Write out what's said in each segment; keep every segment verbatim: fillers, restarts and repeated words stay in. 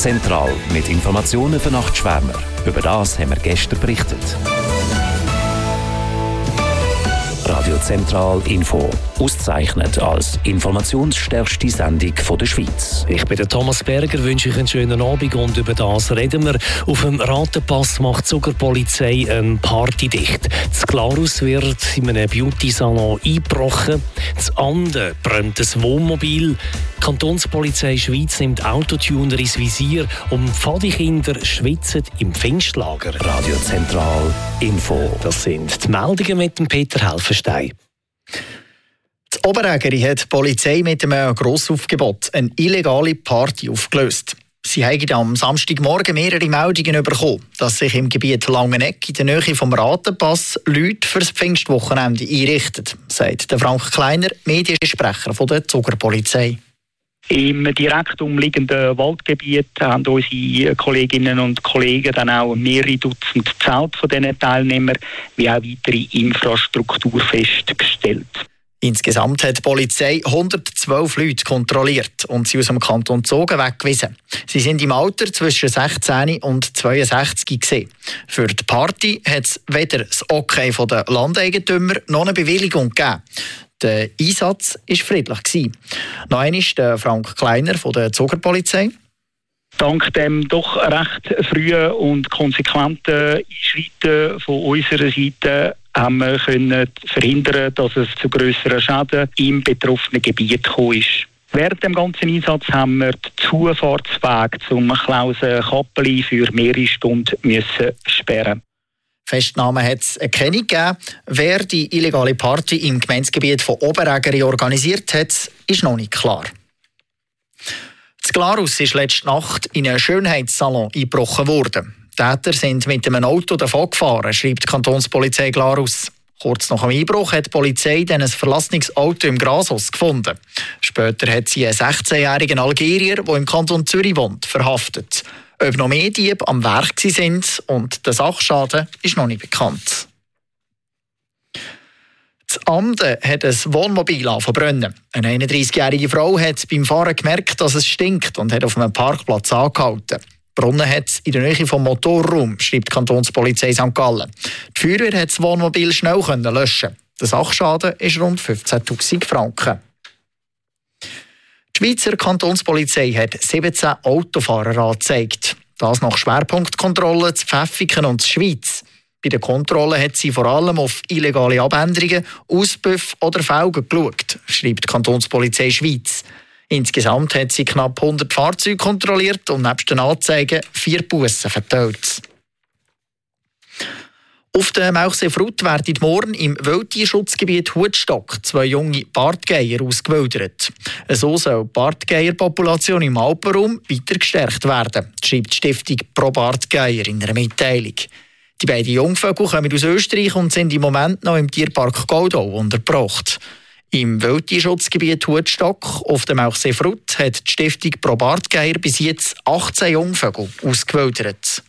Zentral mit Informationen für Nachtschwärmer. Über das haben wir gestern berichtet. Radio Zentral Info. Ausgezeichnet als informationsstärkste Sendung von der Schweiz. Ich bin der Thomas Berger, wünsche euch einen schönen Abend und über das reden wir. Auf dem Ratenpass macht die Zuckerpolizei eine Party dicht. Das Glarus wird in einem Beauty-Salon eingebrochen. Das Ande brennt ein Wohnmobil. Die Kantonspolizei Schweiz nimmt Autotuner ins Visier und Pfadikinder schwitzen im Pfingstlager. Radio Zentral Info. Das sind die Meldungen mit dem Peter Helfenstein. In Oberägeri hat die Polizei mit einem Grossaufgebot eine illegale Party aufgelöst. Sie haben am Samstagmorgen mehrere Meldungen bekommen, dass sich im Gebiet Langeneck in der Nähe vom Ratenpass Leute für das Pfingstwochenende einrichten, sagt der Frank Kleiner, Mediensprecher der Zuckerpolizei. Im direkt umliegenden Waldgebiet haben unsere Kolleginnen und Kollegen dann auch mehrere Dutzend Zelte von diesen Teilnehmern wie auch weitere Infrastruktur festgestellt. Insgesamt hat die Polizei hundertzwölf Leute kontrolliert und sie aus dem Kanton Zogen weggewiesen. Sie sind im Alter zwischen sechzehn und zweiundsechzig gewesen. Für die Party hat es weder das Okay der Landeigentümer noch eine Bewilligung gegeben. Der Einsatz war friedlich. Noch einmal der Frank Kleiner von der Zuckerpolizei. Dank dem doch recht frühen und konsequenten Einschreiten von unserer Seite haben wir können verhindern, dass es zu grösseren Schäden im betroffenen Gebiet gekommen ist. Während dem ganzen Einsatz haben wir den Zufahrtsweg zum Klausen-Kappeli für mehrere Stunden müssen sperren. Festnahmen hat es keine gegeben. Wer die illegale Party im Gemeindegebiet von Oberägeri organisiert hat, ist noch nicht klar. Das Glarus ist letzte Nacht in einen Schönheitssalon eingebrochen worden. Die Täter sind mit einem Auto davon gefahren, schreibt die Kantonspolizei Glarus. Kurz nach dem Einbruch hat die Polizei dann ein verlassenes Auto im Grashaus gefunden. Später hat sie einen sechzehnjährigen Algerier, der im Kanton Zürich wohnt, verhaftet. Ob noch mehr Diebe am Werk sind und der Sachschaden ist noch nicht bekannt. Das Amden hat ein Wohnmobil verbrennen. Eine einunddreißigjährige Frau hat beim Fahren gemerkt, dass es stinkt und hat auf einem Parkplatz angehalten. Brunnen hat es in der Nähe vom Motorraum, schreibt die Kantonspolizei Sankt Gallen. Die Feuerwehr hat das Wohnmobil schnell löschen. Der Sachschaden ist rund fünfzehntausend Franken. Die Schweizer Kantonspolizei hat siebzehn Autofahrer angezeigt. Das nach Schwerpunktkontrollen zu Pfäffiken und zu Schweiz. Bei den Kontrollen hat sie vor allem auf illegale Abänderungen, Auspuffe oder Felgen geschaut, schreibt die Kantonspolizei Schweiz. Insgesamt hat sie knapp hundert Fahrzeuge kontrolliert und nebst den Anzeigen vier Bussen verteilt. Auf der Melchseefrutt werden morgen im Wildtierschutzgebiet Hutstock zwei junge Bartgeier ausgewildert. So soll die Bartgeierpopulation im Alpenraum weiter gestärkt werden, schreibt die Stiftung Pro Bartgeier in einer Mitteilung. Die beiden Jungvögel kommen aus Österreich und sind im Moment noch im Tierpark Goldau untergebracht. Im Wildtierschutzgebiet Hutstock auf der Melchseefrutt hat die Stiftung Pro Bartgeier bis jetzt achtzehn Jungvögel ausgewildert.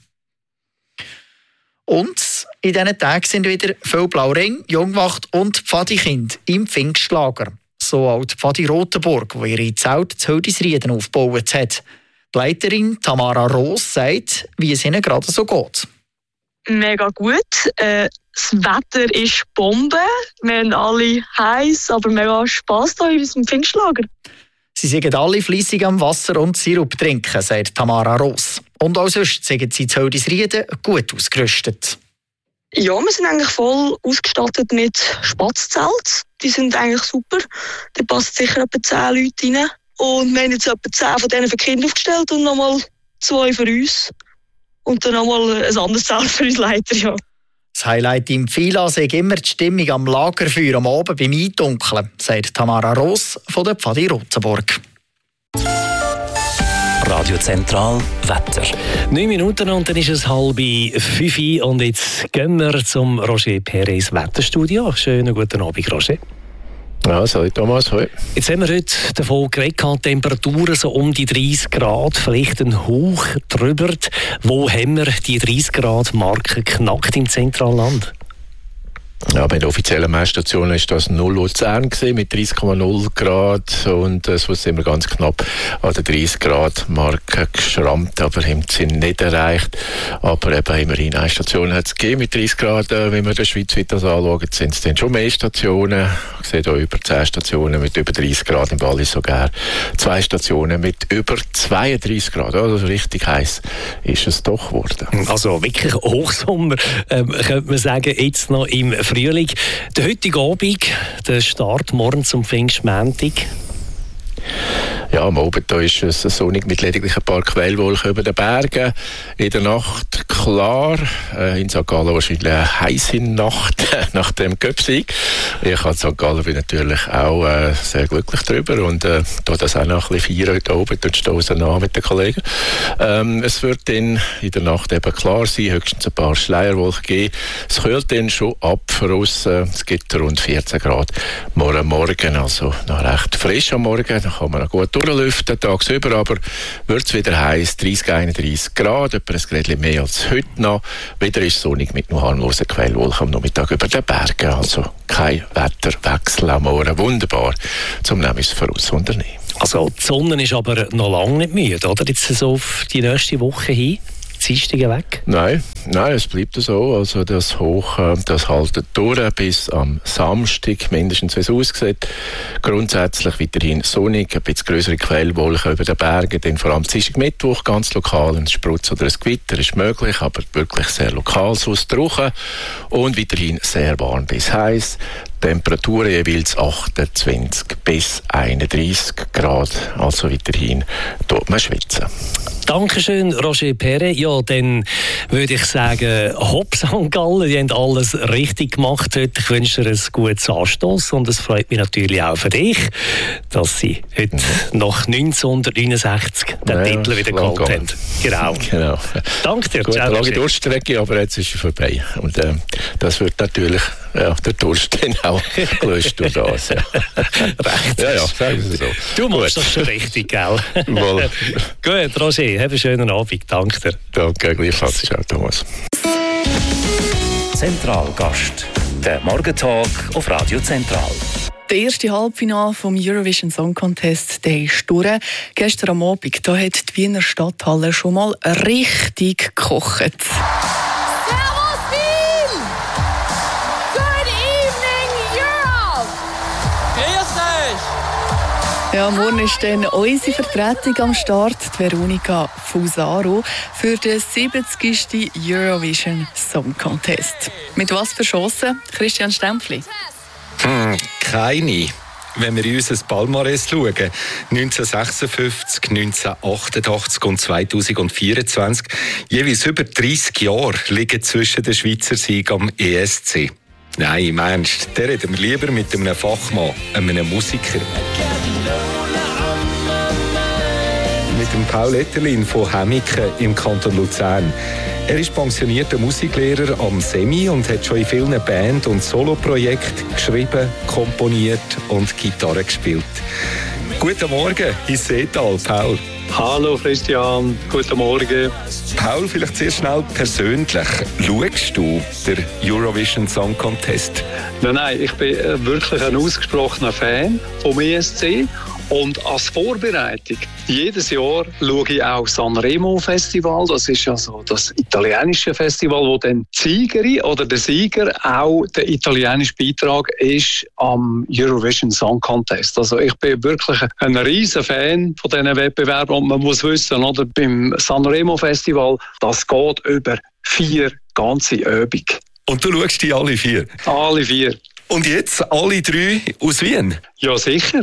Und in diesen Tagen sind wieder viel Blauring, Jungwacht und Pfadikind im Pfingstlager. So auch die Pfadi Rotenburg, die ihre Zelte zu Hildisrieden aufgebaut hat. Die Leiterin Tamara Roos sagt, wie es ihnen gerade so geht. Mega gut. Äh, das Wetter ist Bombe. Wir haben alle heiß, aber mega Spass hier in unserem Pfingstlager. Sie sind alle fleissig am Wasser und Sirup trinken, sagt Tamara Roos. Und auch sonst sind sie zu Hildisrieden gut ausgerüstet. Ja, wir sind eigentlich voll ausgestattet mit Spatzzelten. Die sind eigentlich super. Da passen sicher etwa zehn Leute rein. Und wir haben jetzt etwa zehn von denen für Kinder aufgestellt und nochmal zwei für uns. Und dann nochmal ein anderes Zelt für uns Leiter, ja. Das Highlight im Pfila sei immer die Stimmung am Lagerfeuer am Abend beim Eindunkeln, sagt Tamara Roos von der Pfadi Rotenburg. Radio Zentral Wetter. Neun Minuten und dann ist es halb fünf und jetzt gehen wir zum Roger Perez Wetterstudio. Schönen guten Abend, Roger. Ja, sorry Thomas, hoi. Jetzt haben wir heute davon geredet, Temperaturen so um die dreißig Grad, vielleicht ein Hauch drüber. Wo haben wir die dreißig Grad Marke geknackt im Zentralland? Ja, bei den offiziellen Messstationen war das null Luzern mit dreißig Komma null Grad und es äh, sind wir ganz knapp an der dreißig Grad Marke geschrammt, aber haben sie nicht erreicht. Aber eben immerhin eine Station hat es gegeben mit dreißig Grad. Äh, wenn wir den Schweiz das anschauen, sind es dann schon mehr Stationen. Ich sehe hier über zehn Stationen mit über dreißig Grad, im Wallis sogar zwei Stationen mit über zweiunddreißig Grad. Also richtig heiß ist es doch geworden. Also wirklich Hochsommer, ähm, könnte man sagen, jetzt noch im Frühling. Der heutige Abend, der Start morgen zum Pfingstmontag. Ja, am Abend da ist es sonnig mit lediglich ein paar Quellwolken über den Bergen. In der Nacht klar, äh, in Sankt Gallen wahrscheinlich eine heiße Nacht nach dem Cup-Sieg. Ich als Sankt Gallen bin natürlich auch äh, sehr glücklich darüber und äh, da das auch noch ein bisschen feiern heute Abend und stoßen an mit den Kollegen. Ähm, es wird dann in der Nacht eben klar sein, höchstens ein paar Schleierwolken geben. Es kühlt dann schon ab für uns. Äh, es gibt rund vierzehn Grad morgen Morgen, also noch recht frisch am Morgen. Da kann man noch gut durchlüften, tagsüber, aber wird es wieder heiß, dreißig, einunddreißig Grad, etwa ein Grädchen mehr als heute noch. Wieder ist es sonnig mit nur harmlosen Quellwolken am Nachmittag über den Bergen, also kein Wetterwechsel am Morgen. Wunderbar, zum nämlich für uns unternehmen. Also die Sonne ist aber noch lange nicht müde, oder? Jetzt so auf die nächste Woche hin. Dienstag weg? Nein, nein, es bleibt so. Also das Hoch, das haltet durch bis am Samstag, mindestens wie es aussieht. Grundsätzlich weiterhin sonnig, ein bisschen größere Quellwolken über den Bergen, dann vor allem Dienstag, Mittwoch ganz lokal ein Sprutz oder ein Gewitter ist möglich, aber wirklich sehr lokal so trocken und weiterhin sehr warm bis heiß. Temperaturen jeweils achtundzwanzig bis einunddreißig Grad, also weiterhin tut man schwitzen. Dankeschön, Roger Perret. Ja, dann würde ich sagen, hopp Sankt Gallen, die haben alles richtig gemacht heute. Ich wünsche dir ein gutes Anstoss und es freut mich natürlich auch für dich, dass sie heute mhm. nach neunzehnhundertneunundsechzig den ja, Titel wieder geholt haben. Genau. genau. Danke dir. Gut, lange Durststrecke, aber jetzt ist sie vorbei. Und äh, das wird natürlich ja, der Durst dann auch gelöst durch das. Ja. Recht. Ja, ja, sagen Sie so. Du machst Gut. das schon richtig, gell? Wohl. Gut, Roger, hab einen schönen Abend. Danke dir. Danke, gleichfalls. Ciao, Thomas. Zentralgast. Der Morgentag auf Radio Zentral. Der erste Halbfinale vom Eurovision Song Contest der ist durch. Gestern am Abend da hat die Wiener Stadthalle schon mal richtig gekocht. Ja, morgen ist dann unsere Vertretung am Start, die Veronika Fusaro, für den siebzigsten Eurovision Song Contest. Mit was für Chancen, Christian Stempfli? Hm, keine. Wenn wir in unser Palmares schauen, neunzehnhundertsechsundfünfzig, neunzehnhundertachtundachtzig und zweitausendvierundzwanzig, jeweils über dreissig Jahre liegen zwischen den Schweizer Siegen am E S C. Nein, im Ernst, da reden wir lieber mit einem Fachmann, einem Musiker. Mit dem Paul Etterlin von Hemmiken im Kanton Luzern. Er ist pensionierter Musiklehrer am Semi und hat schon in vielen Band- und Soloprojekten geschrieben, komponiert und Gitarre gespielt. Guten Morgen ins Seetal, Paul. Hallo Christian, guten Morgen. Paul, vielleicht sehr schnell persönlich. Schaust du den Eurovision Song Contest? Nein, nein, ich bin wirklich ein ausgesprochener Fan vom E S C. Und als Vorbereitung, jedes Jahr schaue ich auch Sanremo Festival. Das ist also das italienische Festival, wo dann die Siegerin oder der Sieger auch der italienische Beitrag ist am Eurovision Song Contest. Also ich bin wirklich ein riesen Fan von diesen Wettbewerben. Und man muss wissen, oder, beim Sanremo Festival, das geht über vier ganze Übungen. Und du schaust die alle vier? Alle vier. Und jetzt alle drei aus Wien? Ja, sicher.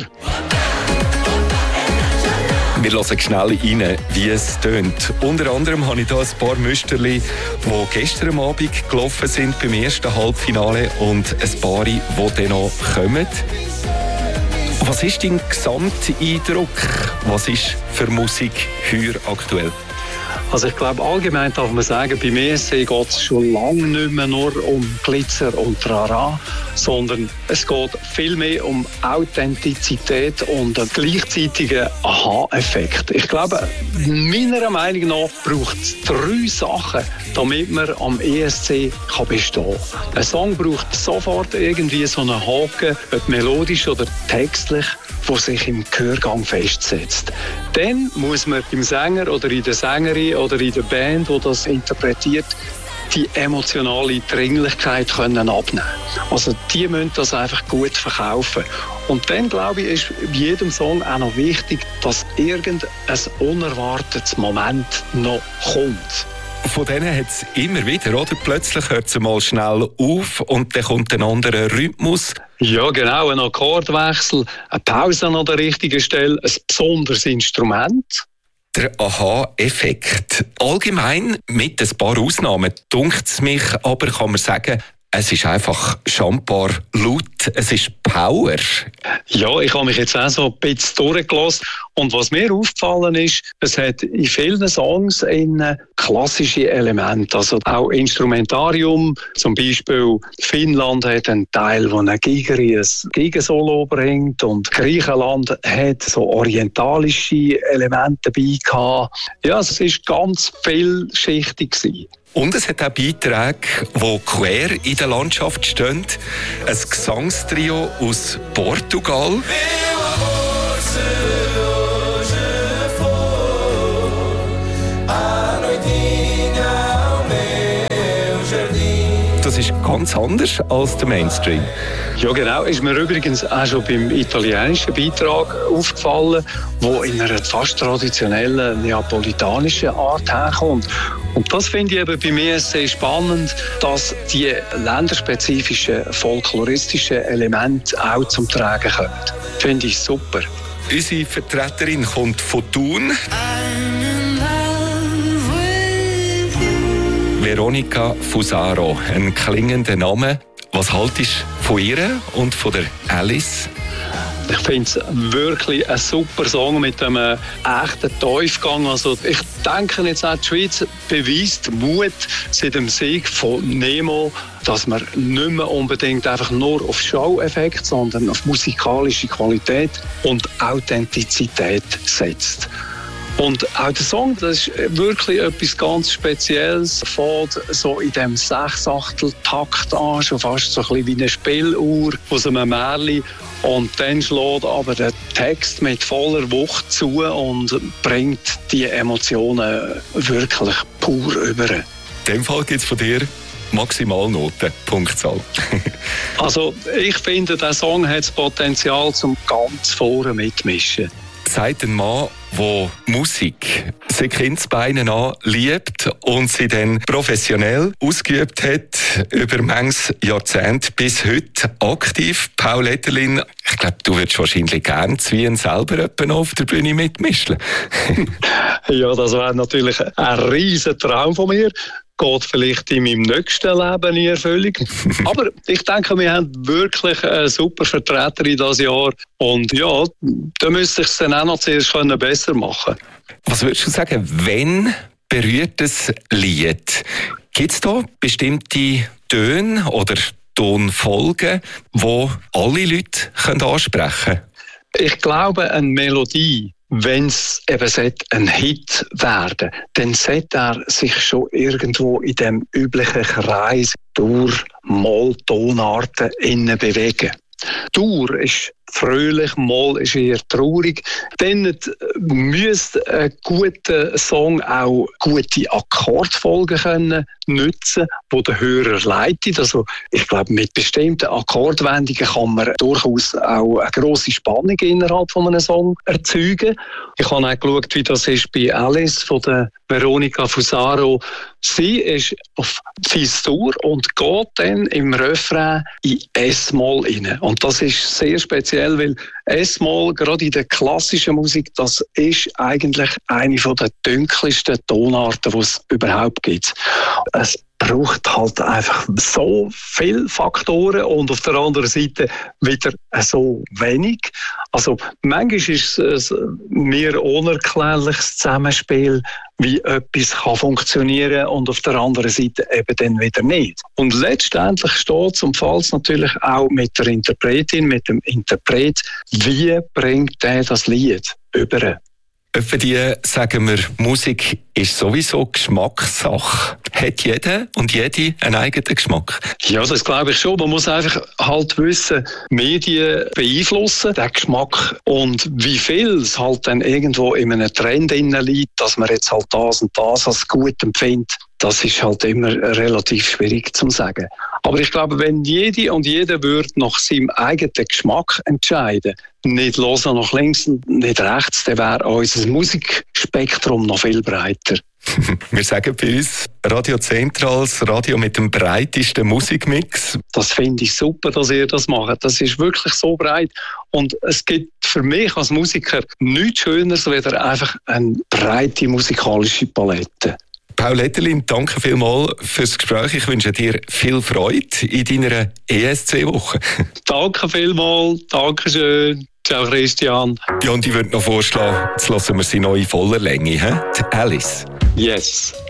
Wir hören schnell rein, wie es tönt. Unter anderem habe ich hier ein paar Müsterli, die gestern Abend gelaufen sind beim ersten Halbfinale und ein paar, die dann noch kommen. Was ist dein Gesamteindruck? Was ist für Musik heuer aktuell? Also ich glaube, allgemein darf man sagen, beim E S C geht es schon lange nicht mehr nur um Glitzer und Trara, sondern es geht viel mehr um Authentizität und einen gleichzeitigen Aha-Effekt. Ich glaube, meiner Meinung nach braucht es drei Sachen, damit man am E S C kann bestehen kann. Ein Song braucht sofort irgendwie so einen Haken, ob melodisch oder textlich, der sich im Gehörgang festsetzt. Dann muss man im Sänger oder in der Sängerin oder in der Band, die das interpretiert, die emotionale Dringlichkeit können abnehmen. Also die müssen das einfach gut verkaufen. Und dann, glaube ich, ist bei jedem Song auch noch wichtig, dass irgendein unerwartetes Moment noch kommt. Von denen hat es immer wieder, oder? Plötzlich hört es mal schnell auf und dann kommt ein anderer Rhythmus. Ja, genau, ein Akkordwechsel, eine Pause an der richtigen Stelle, ein besonderes Instrument. Der Aha-Effekt. Allgemein, mit ein paar Ausnahmen, dunkt es mich, aber kann man sagen, es ist einfach schambar laut, es ist Power. Ja, ich habe mich jetzt auch so ein bisschen durchgelassen. Und was mir aufgefallen ist, es hat in vielen Songs in klassische Elemente, also auch Instrumentarium. Zum Beispiel Finnland hat einen Teil, wo ein Gigeri ein Gigensolo bringt, und Griechenland hat so orientalische Elemente dabei gehabt. Ja, es war ganz vielschichtig gewesen. Und es hat auch Beiträge, die quer in der Landschaft stehen. Ein Gesangstrio aus Portugal. Das ist ganz anders als der Mainstream. Ja, genau. Ist mir übrigens auch schon beim italienischen Beitrag aufgefallen, wo in einer fast traditionellen neapolitanischen Art herkommt. Und das finde ich eben beim E S C spannend, dass die länderspezifischen folkloristischen Elemente auch zum Tragen kommen. Finde ich super. Unsere Vertreterin kommt von Thun. Veronica Fusaro, ein klingender Name. Was haltest du von ihr und von der Alice? Ich finde es wirklich ein super Song mit einem echten Tiefgang. Also ich denke jetzt auch, die Schweiz beweist Mut seit dem Sieg von Nemo, dass man nicht mehr unbedingt einfach nur auf Show-Effekt, sondern auf musikalische Qualität und Authentizität setzt. Und auch der Song, das ist wirklich etwas ganz Spezielles. Fängt so in dem Sechsachtel-Takt an, schon fast so ein bisschen wie eine Spieluhr aus einem Märchen. Und dann schlägt aber der Text mit voller Wucht zu und bringt die Emotionen wirklich pur über. In dem Fall gibt es von dir Maximalnoten, Punktzahl. Also ich finde, der Song hat das Potenzial zum ganz vorne mitmischen. Sagt ein Mann, der Musik seit Kindesbeinen an liebt und sie dann professionell ausgeübt hat, über manches Jahrzehnt bis heute aktiv. Paul Etterlin, ich glaube, du würdest wahrscheinlich gerne Zwien selber auf der Bühne mitmischen. Ja, das wäre natürlich ein riesen Traum von mir. Geht vielleicht in meinem nächsten Leben in Erfüllung. Aber ich denke, wir haben wirklich eine super Vertreterin dieses Jahr. Und ja, da müsste ich es dann auch noch zuerst besser machen. Was würdest du sagen, wenn berührt das Lied? Gibt es da bestimmte Töne oder Tonfolgen, die alle Leute ansprechen können? Ich glaube, eine Melodie, wenn es eben ein Hit werden, dann sollte er sich schon irgendwo in dem üblichen Kreis durch Molltonarten innen bewegen. Dur ist fröhlich, Moll ist eher traurig. Dann müsste ein guter Song auch gute Akkordfolgen können nutzen, die der Hörer leitet. Also ich glaube, mit bestimmten Akkordwendungen kann man durchaus auch eine grosse Spannung innerhalb von einem Song erzeugen. Ich habe auch geschaut, wie das ist bei Alice von der Veronica Fusaro. Sie ist auf Cis-Dur und geht dann im Refrain in S-Moll rein. Und das ist sehr speziell, weil S-Moll, gerade in der klassischen Musik, das ist eigentlich eine der dunkelsten Tonarten, die es überhaupt gibt. Es braucht halt einfach so viele Faktoren und auf der anderen Seite wieder so wenig. Also manchmal ist es mir unerklärliches Zusammenspiel, wie etwas kann funktionieren und auf der anderen Seite eben dann wieder nicht. Und letztendlich steht es und fällt es natürlich auch mit der Interpretin, mit dem Interpret, wie bringt der das Lied über. Für die sagen wir, Musik ist sowieso Geschmackssache. Hat jeder und jede einen eigenen Geschmack? Ja, das glaube ich schon. Man muss einfach halt wissen, Medien beeinflussen den Geschmack und wie viel es halt dann irgendwo in einem Trend liegt, dass man jetzt halt das und das als gut empfindet. Das ist halt immer relativ schwierig zu sagen. Aber ich glaube, wenn jede und jeder würde nach seinem eigenen Geschmack entscheiden, nicht los nach links und nicht rechts, dann wäre unser Musikspektrum noch viel breiter. Wir sagen bei uns Radio Zentral, das Radio mit dem breitesten Musikmix. Das finde ich super, dass ihr das macht. Das ist wirklich so breit. Und es gibt für mich als Musiker nichts Schöneres, als einfach eine breite musikalische Palette. Paul Etterlin, danke vielmals fürs Gespräch. Ich wünsche dir viel Freude in deiner E S C-Woche. Danke vielmals, danke schön. Ciao Christian. Ja, und ich würde noch vorschlagen, jetzt hören wir sie noch in voller Länge. He? Die Alice. Yes.